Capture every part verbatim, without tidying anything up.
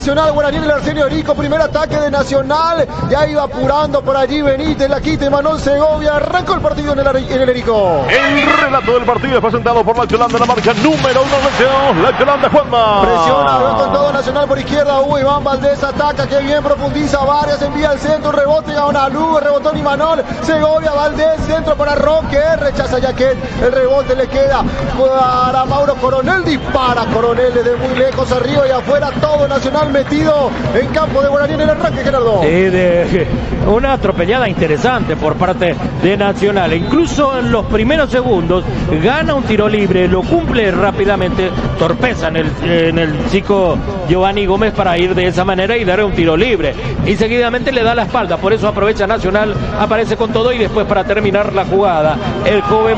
Nacional, Guaraní en el Arsenio Rico, primer ataque de Nacional, ya iba apurando por allí Benítez, la quita Manuel Segovia, arrancó el partido en el, en el Erico. El relato del partido es presentado por la Cholanda, la marca número uno del Liceo, la Cholanda Juanma. Presiona, va con todo Nacional por izquierda, Hugo Iván Valdés ataca, que bien profundiza, Vargas envía el centro, rebote, a Lugo, rebotó Imanol, Segovia, Valdés, centro para Roque, rechaza Yaquet, el rebote le queda para Mauro Coronel, dispara Coronel desde muy lejos, arriba y afuera, todo Nacional metido en campo de Guaraní en el arranque, Gerardo. Sí, de una atropellada interesante por parte de Nacional. Incluso en los primeros segundos gana un tiro libre, lo cumple rápidamente, torpeza en el, en el chico Giovanni Gómez para ir de esa manera y darle un tiro libre. Y seguidamente le da la espalda, por eso aprovecha Nacional, aparece con todo y después para terminar la jugada, el joven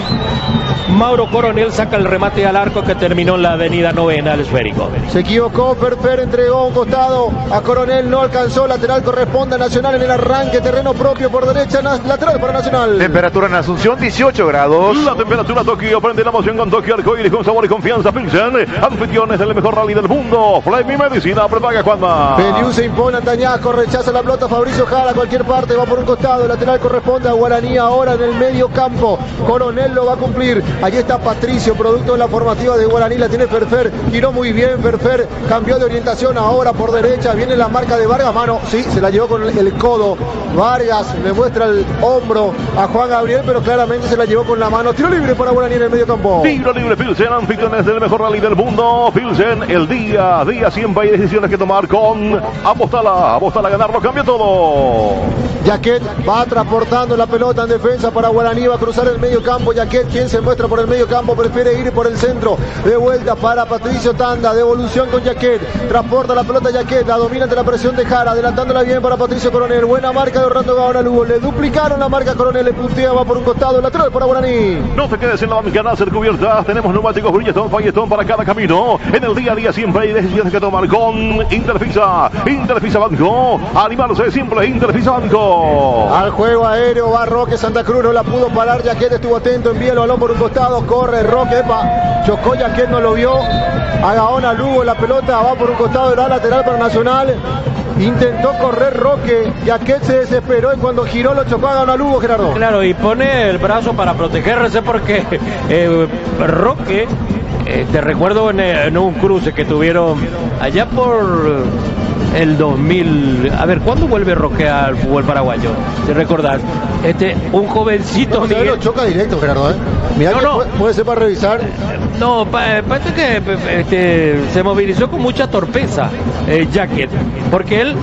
Mauro Coronel saca el remate al arco que terminó en la avenida Novena al esférico. Se equivocó, Ferfer entregó un costado a Coronel, no alcanzó, lateral corresponde a Nacional en el arranque, terreno propio por derecha, lateral para Nacional. Temperatura en Asunción dieciocho grados. La temperatura Tokio, prende la emoción con Tokio Arcoíris con sabor y confianza. Pilsen, anfitriones del mejor rally del mundo. Flammy Medicina, prepaga Juanma. Peliú se impone, Antañasco, rechaza la pelota, Fabricio Jara a cualquier parte, va por un costado, lateral corresponde a Guaraní ahora en el medio campo. Coronel lo va a cumplir. Allí está Patricio, producto de la formativa de Guaraní, la tiene Ferfer, giró muy bien Ferfer, cambió de orientación ahora por derecha, viene la marca de Vargas, mano, sí, se la llevó con el codo, Vargas le muestra el hombro a Juan Gabriel, pero claramente se la llevó con la mano, tiro libre para Guaraní en el medio campo. Tiro libre Pilsen, anfitriones del mejor rally del mundo. Pilsen, el día a día siempre hay decisiones que tomar con Apostala, Apostala, ganarlo cambia todo. Yaquet va transportando la pelota en defensa para Guaraní, va a cruzar el medio campo, Yaquet, quien se muestra por el medio campo, prefiere ir por el centro, de vuelta para Patricio Tanda, devolución con Yaquet, transporta la pelota Yaquet, la domina ante la presión de Jara, adelantándola bien para Patricio Coronel, buena marca de Orlando Gaona Lugo, le duplicaron la marca Coronel, le puntea, va por un costado, lateral para Guaraní. No te quedes en la banca, hacer cubiertas, tenemos neumáticos Bridgestone, Firestone para cada camino, en el día a día siempre hay decisiones que tomar con Interfisa, Interfisa Banco, animarse simple, Interfisa Banco. Al juego aéreo va Roque, Santa Cruz no la pudo parar, Yaquet estuvo atento, envía el balón por un costado, corre Roque, epa, chocó Yaquet, no lo vio, a Gaona Lugo, la pelota va por un costado, era lateral para Nacional, intentó correr Roque, Yaquet se desesperó y cuando giró lo chocó a Gaona Lugo, Gerardo. Claro, y pone el brazo para protegerse porque eh, Roque, eh, te recuerdo en, en un cruce que tuvieron allá por el dos mil, a ver, ¿cuándo vuelve Roque al fútbol paraguayo? ¿Te recordás? Este, un jovencito... No, Miguel... lo choca directo, Gerardo, ¿eh? Mirá no, que no. Puede, puede ser para revisar. No, parece que este, se movilizó con mucha torpeza eh, Yaquet, porque él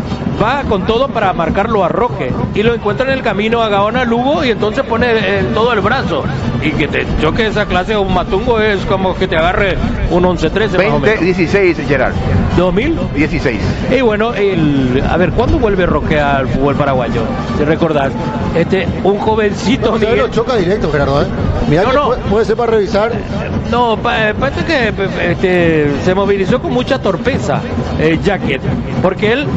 va con todo para marcarlo a Roque y lo encuentra en el camino a Gaona Lugo y entonces pone en todo el brazo y que te choque esa clase de un matungo es como que te agarre un once trece más o menos. veinte dieciséis, Gerard. ¿dos mil? dieciséis. Y bueno, el, a ver, ¿cuándo vuelve Roque al fútbol paraguayo? ¿Te recordás? Este, un jovencito... No, Miguel... lo choca directo, Gerardo, ¿eh? Mirá no, que no. Puede, puede ser para revisar. No, parece que este, se movilizó con mucha torpeza eh, Yaquet, porque él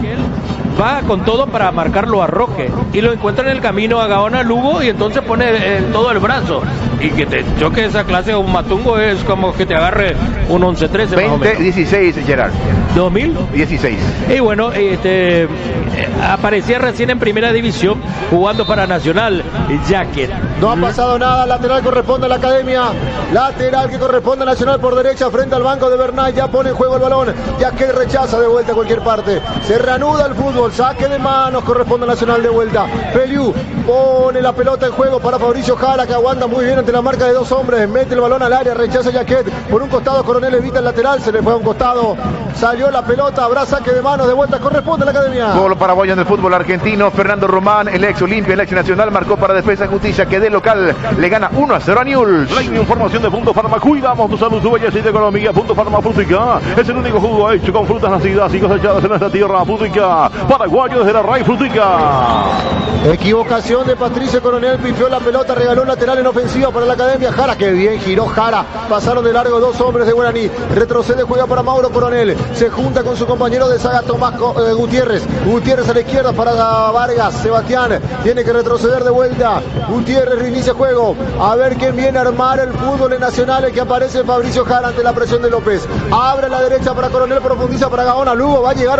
va con todo para marcarlo a Roque y lo encuentra en el camino a Gaona Lugo y entonces pone en todo el brazo y que te choque esa clase de un matungo es como que te agarre un once trece más o menos. veinte dieciséis, Gerard. ¿dos mil? dieciséis. Y bueno, este, aparecía recién en primera división jugando para Nacional, Yaquet. No ha pasado nada, lateral corresponde a la Academia, lateral que corresponde a Nacional por derecha frente al banco de Bernal, ya pone en juego el balón, Yaquet rechaza de vuelta a cualquier parte, se reanuda el fútbol, saque de manos, corresponde a Nacional de vuelta, Peliú pone la pelota en juego para Fabricio Jara que aguanta muy bien ante la marca de dos hombres, mete el balón al área, rechaza Yaquet, por un costado Coronel evita el lateral, se le fue a un costado, salió la pelota, habrá saque de manos de vuelta, corresponde a la Academia. Gol paraguayo en el fútbol argentino, Fernando Román, el ex Olimpia, el ex Nacional, marcó para Defensa y Justicia, que de local le gana uno a cero a Newell's. La información de Punto Farma, cuidamos tu salud, tu belleza y tu economía. Punto Farmacéutica es el único jugo hecho con frutas nacidas y cosechadas en nuestra tierra. Frutica, paraguayo desde la raíz, Frutica. Equivocación de Patricio Coronel, pifió la pelota, regaló un lateral en ofensiva para para la Academia. Jara, que bien giró Jara. Pasaron de largo dos hombres de Guaraní. Retrocede, juega para Mauro Coronel. Se junta con su compañero de saga Tomás eh, Gutiérrez. Gutiérrez a la izquierda para Vargas. Sebastián tiene que retroceder de vuelta. Gutiérrez reinicia juego. A ver quién viene a armar el fútbol en Nacional. El que aparece Fabricio Jara ante la presión de López. Abre a la derecha para Coronel. Profundiza para Gaona. Lugo va a llegar.